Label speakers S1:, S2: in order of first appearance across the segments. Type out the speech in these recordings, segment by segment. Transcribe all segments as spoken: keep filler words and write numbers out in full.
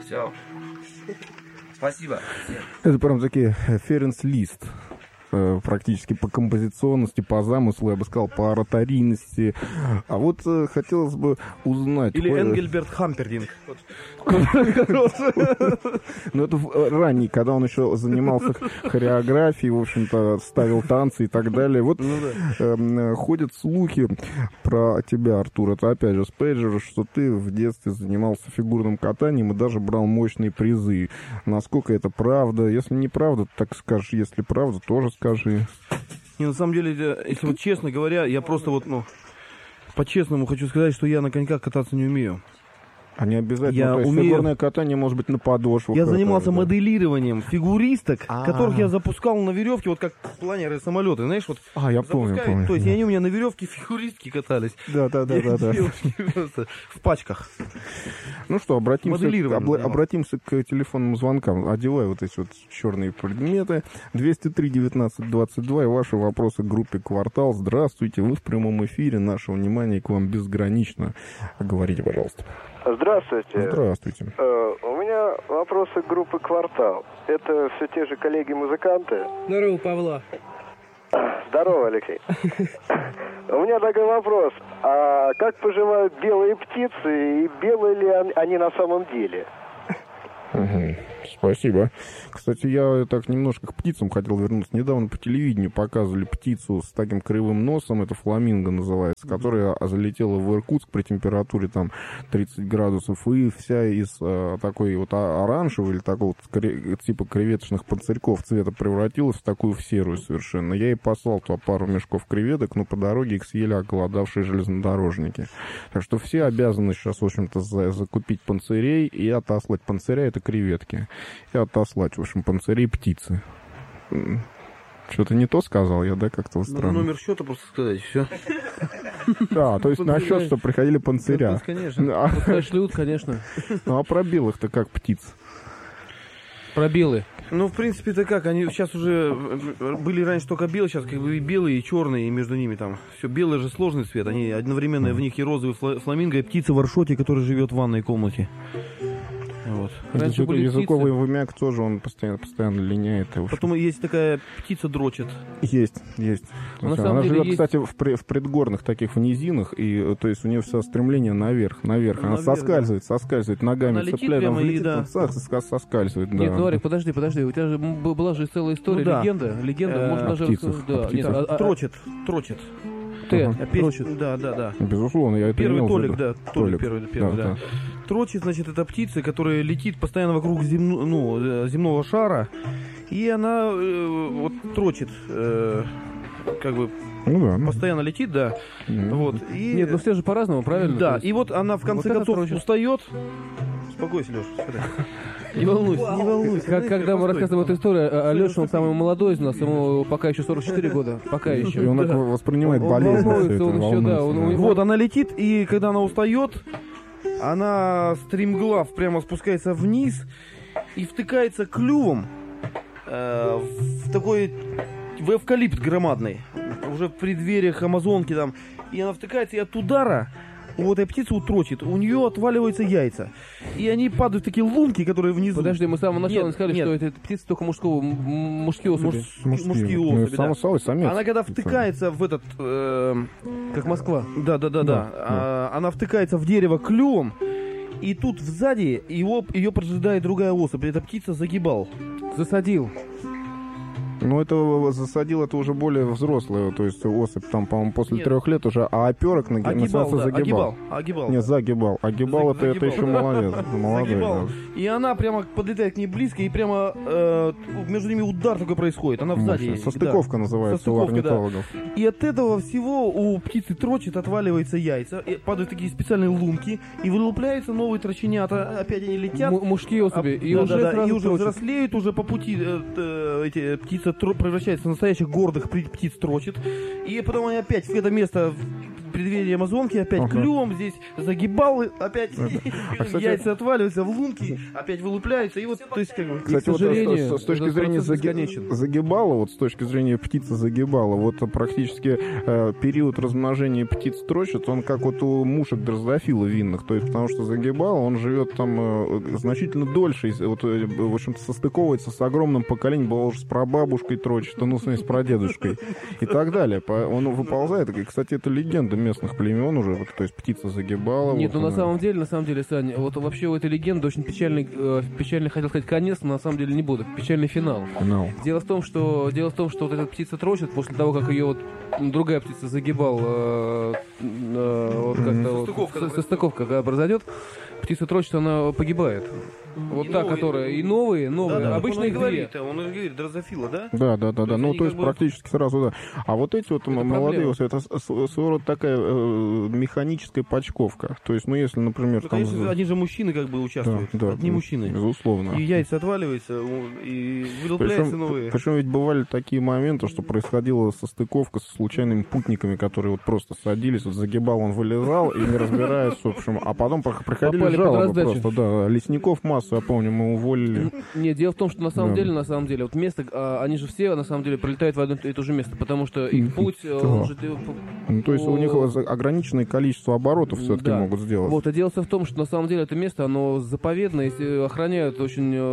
S1: Все. Спасибо.
S2: Это прям такие Ференц-лист. Практически по композиционности, по замыслу, я бы сказал, по ораторийности. А вот э, хотелось бы узнать...
S3: Или
S2: кое...
S3: Энгельберт Хампердинг.
S2: Ну, это ранний, когда он еще занимался хореографией, в общем-то, ставил танцы и так далее. Вот ходят слухи про тебя, Артур. Это, опять же, с Пейджера, что ты в детстве занимался фигурным катанием и даже брал мощные призы. Насколько это правда? Если не правда, так скажи. Если правда, тоже скажи.
S3: Не, на самом деле, если вот честно говоря, я просто вот, ну, по-честному хочу сказать, что я на коньках кататься не умею.
S2: А не обязательно.
S3: Я
S2: То есть
S3: умею...
S2: фигурное катание может быть на подошвах.
S3: Я
S2: это,
S3: занимался
S2: да.
S3: моделированием фигуристок,
S2: А-а-а.
S3: которых я запускал на веревке, вот как планеры самолеты, знаешь, вот.
S2: А, я помню, помню.
S3: То есть они у меня на веревке фигуристки катались.
S2: Да, да, да, да, да.
S3: В пачках.
S2: Ну что, обратимся, обла- обратимся к телефонным звонкам. Одевай вот эти вот черные предметы. двести три девятнадцать двадцать два и ваши вопросы к группе «Квартал». Здравствуйте, вы в прямом эфире. Наше внимание к вам безгранично. Говорите, пожалуйста.
S4: Здравствуйте.
S2: Здравствуйте.
S4: Э, у меня вопросы к группе «Квартал». Это все те же коллеги-музыканты.
S5: Здорово, Павла.
S4: Здорово, Алексей. У меня такой вопрос. А как поживают белые птицы и белые ли они на самом деле?
S2: Угу. Спасибо. Кстати, я так немножко к птицам хотел вернуться. Недавно по телевидению показывали птицу с таким кривым носом, это фламинго называется, которая залетела в Иркутск при температуре там тридцать градусов, и вся из а, такой вот оранжевой или такого вот кре- типа креветочных панцирьков цвета превратилась в такую в серую совершенно. Я ей послал туда пару мешков креветок, но по дороге их съели оголодавшие железнодорожники. Так что все обязаны сейчас, в общем-то, за- закупить панцирей и отослать. Панциря — это креветки. И отослать, в общем, панцирей птицы. Что-то не то сказал я, да, как-то вот странно.
S3: Номер счета просто сказать, все.
S2: Да, то есть на счет, что приходили панциря.
S3: Конечно.
S5: Шлют, конечно.
S2: Ну а про белых-то как птиц?
S5: Про белые.
S3: Ну, в принципе-то как, они сейчас уже были раньше только белые, сейчас как бы и белые, и черные, и между ними там все. Белый же сложный цвет, они одновременно в них и розовый фламинго, и птица в аршоте, которая живет в ванной комнате. Вот.
S5: Раньше
S2: Язык,
S5: были
S2: языковый
S5: птицы.
S2: вымяк тоже, он постоянно, постоянно линяет. И,
S3: Потом есть такая птица дрочит.
S2: Есть, есть.
S5: На
S2: Она
S5: самом деле
S2: живет,
S5: есть...
S2: кстати, в, при, в предгорных таких в низинах, и то есть у нее все стремление наверх, наверх. Она
S3: Наверх,
S2: соскальзывает, да. соскальзывает ногами,
S3: Она летит
S2: цепляет,
S3: прямо
S2: там
S3: и
S2: влетит,
S3: да.
S2: вот, сос- соскальзывает.
S5: Нет,
S2: да.
S5: ну, Арик, подожди, подожди, у тебя же м- была же целая история,
S3: Ну да.
S5: легенда, легенда,
S3: Э,
S5: можно
S2: о
S5: даже...
S2: птицах,
S5: Да,
S2: о
S5: нет,
S2: птицах.
S5: а- а-
S3: Трочит, трочит.
S5: Т,
S2: Ага.
S5: трочит.
S3: Да, да, да.
S2: Безусловно, я это
S3: Первый
S2: имел в
S3: Толик,
S2: виду.
S3: да, Толик, первый, первый,
S2: да,
S3: да.
S2: да.
S3: Трочит, значит, это птица, которая летит постоянно вокруг земно, ну, э, земного шара, и она э, вот трочит, э, как бы
S2: Ну да. Ну,
S3: постоянно летит, да,
S2: ну,
S3: вот. И,
S5: Нет, ну все же по-разному, правильно?
S3: да,
S5: То есть-
S3: и вот она в конце
S5: Вот это
S3: концов
S5: трочит.
S3: устает. Успокойся, Леш, не волнуйся, не волнуйся.
S5: Как, когда мы рассказываем эту историю, а- Алеша, он самый молодой из нас, ему пока еще сорок четыре года, пока еще.
S2: И он
S3: Да.
S2: воспринимает
S5: Он
S2: болезнь.
S5: волнуется,
S2: всё это,
S5: он еще, да,
S2: волнуется,
S5: он-
S2: да.
S3: Вот, она летит, и когда она устает, она стремглав прямо спускается вниз и втыкается клювом э, в такой в эвкалипт громадный, уже в преддвериях Амазонки там, и она втыкается, и от удара у этой птицы утрочит, у нее отваливаются яйца, и они падают в такие лунки, которые внизу.
S5: Подожди, мы с самого начала
S3: Нет,
S5: сказали,
S3: нет.
S5: что это птица только мужского, м- мужские особи.
S3: Муж-
S2: Мужские,
S3: мужские
S2: ну,
S3: особи,
S2: само
S3: да.
S2: собой, самец.
S3: Она когда втыкается в этот... э,
S5: Как Москва.
S3: Да, да, да, да. А, она втыкается в дерево клювом, и тут сзади его, ее поджидает другая особь. Эта птица загибал.
S5: Засадил.
S2: Ну, это засадил, это уже более взрослая, то есть особь, там, по-моему, после
S3: Нет.
S2: трех лет уже, а оперок на,
S3: Огибал,
S2: на
S3: да,
S2: загибал.
S3: огибал, огибал.
S2: Не, загибал. Огибал,
S3: Заг-
S2: это, это
S3: загибал.
S2: еще молодец, молодой.
S3: Загибал.
S2: Да.
S3: И она прямо подлетает к ней близко, и прямо э, между ними удар такой происходит. Она сзади.
S2: Мощно. Состыковка
S3: да.
S2: называется у
S3: Состыковка, да.
S2: орнитологов.
S3: И от этого всего у птицы трочит, отваливаются яйца, и падают такие специальные лунки, и вылупляются новые троченята. Опять они летят.
S5: М- мужские особи.
S3: А,
S5: И
S3: да,
S5: уже
S3: да, да,
S5: сразу
S3: и уже
S5: трочат.
S3: взрослеют, уже по пути э, э, эти птица тро- превращается в настоящих гордых при- птиц трочит. И потом они опять в это место преддверии Амазонки, опять
S2: Ага.
S3: клювом здесь загибал, опять
S2: А, кстати,
S3: яйца отваливаются в лунки, опять вылупляются, и вот, то есть, как бы...
S2: Кстати, вот,
S5: сожалению,
S2: с, с- с точки
S5: этот
S2: зрения
S5: процесс
S2: заги-
S5: бесконечен.
S2: загибала, вот с точки зрения птицы загибала, вот практически э, период размножения птиц трощит, он как вот у мушек дрозофила винных, то есть потому что загибал, он живет там э, значительно дольше, и вот, э, в общем-то, состыковывается с огромным поколением, было уже с прабабушкой трощит, ну, с прадедушкой и так далее. По- Он выползает, и, кстати, это легенда местных племен уже, вот, то есть птица загибала.
S5: Нет,
S2: вот
S5: ну на
S2: она-
S5: самом деле, на самом деле, Саня, вот вообще у этой легенды очень печальный, э, печальный, хотел сказать, конец, но на самом деле не буду, печальный финал.
S2: Финал.
S5: Дело в том, что дело в том, что вот эта птица трощит после того, как ее вот м, другая птица загибал, э, э, вот как-то вот,
S3: Состыковка,
S5: со- состыковка, когда произойдет, птица трощит, она погибает. Вот
S3: И
S5: та,
S3: новые-
S5: которая и новые, новые,
S3: Да-да,
S5: обычно
S3: он и
S5: их две.
S3: говорит, он и говорит, дрозофила, да?
S2: Да, да, да,
S3: То
S2: да.
S3: есть
S2: Ну,
S3: они
S2: то есть
S3: как бы-
S2: практически сразу, да. А вот эти вот м- молодые,
S5: проблема.
S2: вот это с- с- своего рода такая э, механическая почковка. То есть, ну, если, например,
S3: Ну,
S2: там...
S3: конечно, они же мужчины как бы
S2: да,
S3: участвуют,
S2: да,
S3: одни
S2: ну,
S3: мужчины.
S2: Безусловно.
S3: И яйца отваливаются, и вылупляются
S2: Причем,
S3: новые.
S2: причем ведь бывали такие моменты, что происходила состыковка с случайными путниками, которые вот просто садились, вот загибал, он вылезал, и не разбираясь, в общем, а потом прох- приходили
S5: Попали под
S2: жалобы
S5: раздачу.
S2: просто, да, лесников массу, я помню, мы уволили.
S5: Нет, дело в том, что на самом
S2: Да.
S5: деле, на самом деле, вот место, а, они же все на самом деле прилетают в одно и то же место, потому что их путь, э,
S2: Да.
S5: он же, э,
S2: Ну, то есть у них
S5: О.
S2: за- ограниченное количество оборотов все-таки
S5: Да.
S2: могут сделать.
S5: Вот, а дело в том, что на самом деле это место, оно заповедное, если охраняют очень э,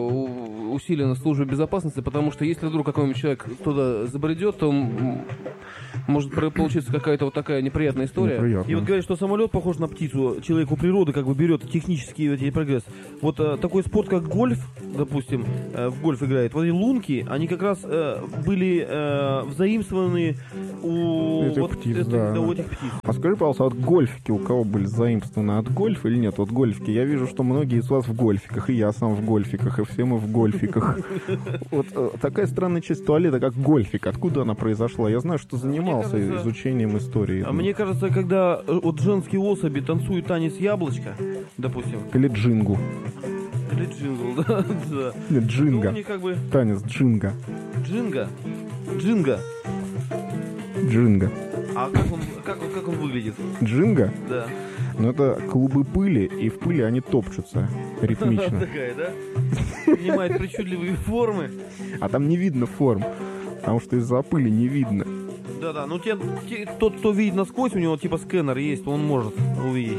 S5: у- усиленно службы безопасности, потому что если вдруг какой-нибудь человек туда забредет, то м, может про- получиться какая-то вот такая неприятная история.
S2: Неприятно.
S3: И вот говорят, что самолет похож на птицу, человек у природы как бы берет технический эти прогресс. Вот э, такой спорт, как гольф, допустим, э, в гольф играет, вот эти лунки, они как раз э, были э, взаимствованы у,
S2: Этих
S3: вот
S2: птиц,
S3: этих-
S2: да.
S3: да, у этих птиц.
S2: А скажи, пожалуйста, вот гольфики у кого были заимствованы от гольфа или нет? Вот гольфики. Я вижу, что многие из вас в гольфиках, и я сам в гольфиках, и все мы в гольфиках. Вот э, такая странная часть туалета, как гольфик. Откуда она произошла? Я знаю, что занимался
S3: кажется,
S2: изучением истории.
S3: А мне кажется, когда э, вот женские особи танцуют танец яблочко, допустим,
S2: Или джингу.
S3: или джингл, да, да.
S2: Или
S3: Ну, у
S2: джинга.
S3: них как бы
S2: Танец джинга.
S3: джинга, джинга.
S2: Джинга.
S3: А как он, как, он- как он выглядит?
S2: Джинга?
S3: Да.
S2: Ну, это клубы пыли, и в пыли они топчутся ритмично.
S3: Такая, да? Принимает причудливые формы.
S2: А там не видно форм, потому что из-за пыли не видно.
S3: Да-да, ну те, те- тот, кто видит насквозь, у него типа скэнер есть, он может увидеть.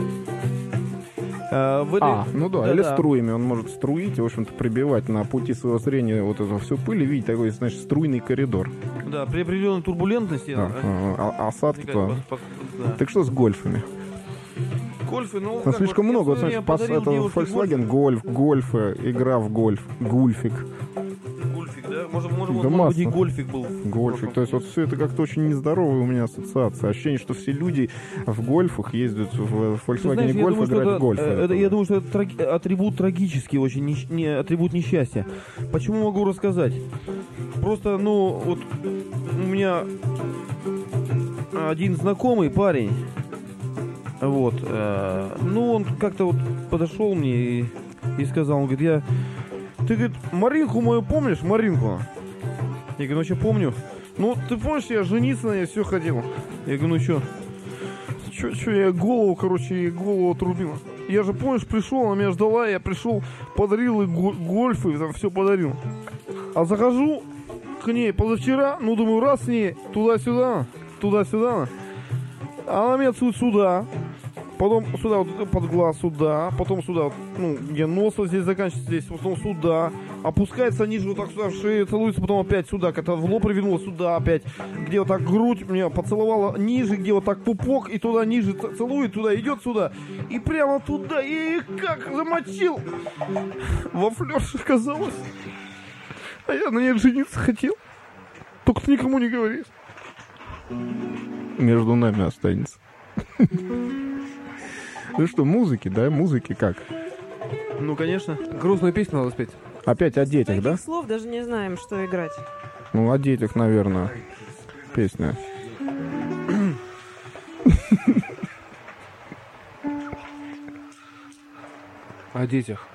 S3: А, в этой-
S2: А, ну да,
S3: Да-да.
S2: или струями он может струить и, в общем-то, прибивать на пути своего зрения вот эту всю пыль и видеть такой, значит, струйный коридор.
S3: Да, при определенной турбулентности.
S2: Да,
S3: а,
S2: а, а осадки
S3: возникает
S2: то.
S3: пос- пос- да.
S2: Так что с гольфами?
S3: Гольфы, ну,
S2: Там
S3: как
S2: слишком
S3: вот,
S2: много. Вот,
S3: если я
S2: значит, пос-
S3: подарил
S2: это
S3: девушке
S2: Volkswagen гольф, гольфы, игра в гольф, гульфик,
S3: Гольфик, да? Может, может,
S2: Да
S3: может быть, и
S2: масса.
S3: гольфик был.
S2: гольфик. То есть вот все это как-то очень нездоровая у меня ассоциация. Ощущение, что все люди в гольфах ездят в
S3: Ты
S2: Volkswagen
S3: знаешь, я
S2: гольф
S3: думаю, что
S2: играть
S3: это,
S2: в гольф.
S3: э, это- я думаю, что это траги- атрибут трагический очень, нещ- не, атрибут несчастья. Почему могу рассказать? Просто, ну, вот у меня один знакомый парень, вот, э, ну, он как-то вот подошел мне и, и сказал, он говорит, я, ты, говорит, Маринку мою помнишь, Маринку? Я говорю, ну, что помню. Ну, ты помнишь, я жениться на ней все ходил. Я говорю, ну, что? Че, че, я голову, короче, ей голову отрубила. Я же, помнишь, пришел, она меня ждала, я пришел, подарил ей го- гольфы, все подарил. А захожу к ней позавчера, ну, думаю, раз с ней туда-сюда, туда-сюда. А она меня целует сюда, потом сюда, вот, под глаз, сюда, потом сюда, вот, ну, где нос вот здесь заканчивается, здесь, потом сюда, опускается ниже, вот так сюда, в шею целуется, потом опять сюда, как-то в лоб привернула, сюда опять, где вот так грудь меня поцеловала ниже, где вот так пупок, и туда ниже ц- целует, туда идет сюда, и прямо туда, и как замочил. Во флёрше оказалось. А я на ней жениться хотел. Только ты никому не говоришь.
S2: Между нами останется. Ну что, музыки, да? Музыки как?
S3: Ну, конечно.
S5: Грустную песню надо спеть.
S2: Опять о детях, да?
S6: Таких слов даже не знаем, что играть.
S2: Ну, о детях, наверное, песня.
S5: О детях.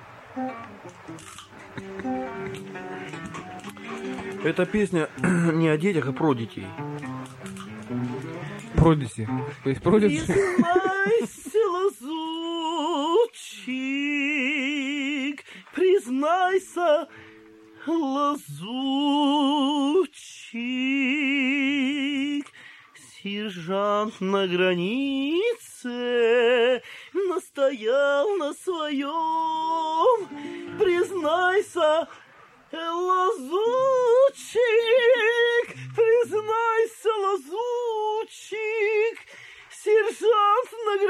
S3: Эта песня не о детях, а про детей.
S5: Продиси. То есть Продиджи.
S3: Признайся, лазутчик, признайся, лазутчик, сержант на границе настоял на своем. Признайся, лазутчик.